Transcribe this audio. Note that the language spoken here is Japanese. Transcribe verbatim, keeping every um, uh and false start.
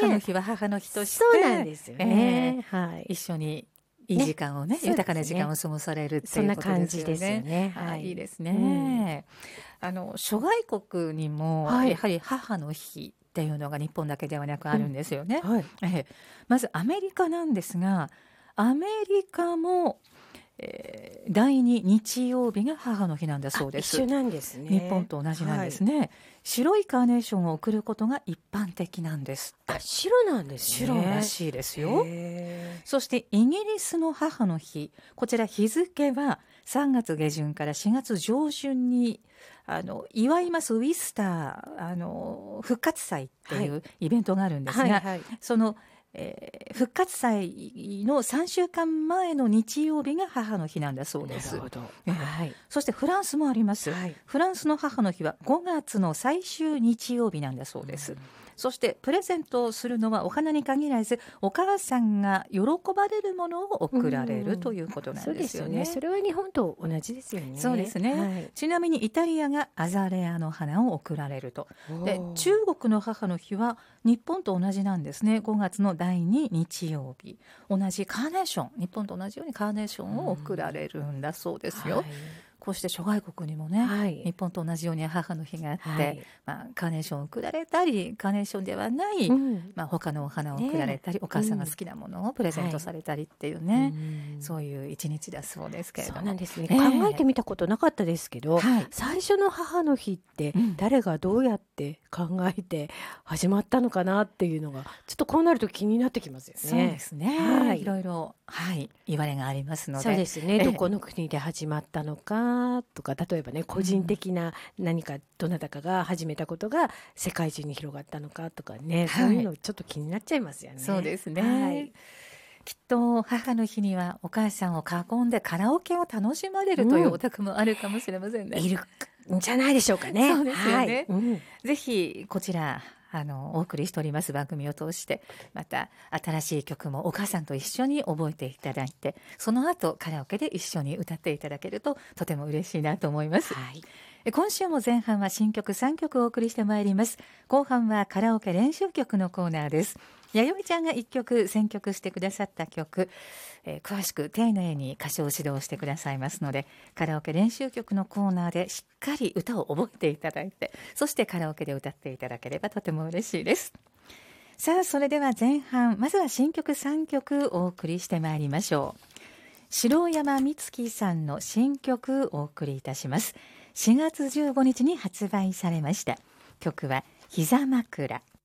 母の日は母の日として、 そうなんですよね、 えーはい、 一緒にいい時間を ね, ね豊かな時間を過ごされるっていうことですよね。 そんな感じですよね、 はい、いいですね、うん、あの諸外国にもやはり母の日っていうのが日本だけではなくあるんですよね、うん、はい、えまずアメリカなんですが、アメリカもえー、だいに日曜日が母の日なんだそうです。 一緒なんですね。 日本と同じなんですね、はい、白いカーネーションを贈ることが一般的なんですって。 あ、白なんですね。 白らしいですよ。そしてイギリスの母の日、こちら日付はさんがつげじゅんからしがつじょうしゅんにあの祝いますウィスターあの復活祭っていうイベントがあるんですが、はいはいはい、そのえー、復活祭のさんしゅうかんまえの日曜日が母の日なんだそうです。 なるほど、 えーはい、そしてフランスもあります、はい、フランスの母の日はごがつの最終日曜日なんだそうです、うん、そしてプレゼントをするのはお花に限らずお母さんが喜ばれるものを贈られるということなんですよね、 うん、そうですよね。それは日本と同じですよね。 そうですね、はい、ちなみにイタリアがアザレアの花を贈られると。で、中国の母の日は日本と同じなんですね。ごがつのだいに日曜日、同じカーネーション、日本と同じようにカーネーションを贈られるんだそうですよ、はい、こうして諸外国にもね、はい、日本と同じように母の日があって、はい、まあ、カーネーションを贈られたり、カーネーションではない、うんまあ、他のお花を贈られたり、ね、お母さんが好きなものをプレゼントされたりっていうね、はい、そういう一日だそうですけれども。 そうなんですね、 えー、 考えてみたことなかったですけど、はい、最初の母の日って誰がどうやって考えて始まったのかなっていうのがちょっとこうなると気になってきますよね。 そうですね、はい、いろいろ、はい、言われがありますので。 そうですね、どこの国で始まったのかとか、例えばね、個人的な何かどなたかが始めたことが世界中に広がったのかとかね、はい、そういうのちょっと気になっちゃいますよね。 そうですね、はい、きっと母の日にはお母さんを囲んでカラオケを楽しまれるというお宅もあるかもしれませんね、 うん、いるんじゃないでしょうかね。 そうですよね、はい、うん、 ぜひこちらあのお送りしております番組を通して、また新しい曲もお母さんと一緒に覚えていただいて、その後カラオケで一緒に歌っていただけるととても嬉しいなと思います、はい、今週も前半は新曲さんきょくお送りしてまいります。後半はカラオケ練習曲のコーナーです。弥生ちゃんがいっきょく選曲してくださった曲、えー、詳しく丁寧に歌唱指導してくださいますので、カラオケ練習曲のコーナーでしっかり歌を覚えていただいて、そしてカラオケで歌っていただければとても嬉しいです。さあ、それでは前半、まずは新曲さんきょくお送りしてまいりましょう。城山美月さんの新曲お送りいたします。しがつじゅうごにちに発売されました。曲は膝枕。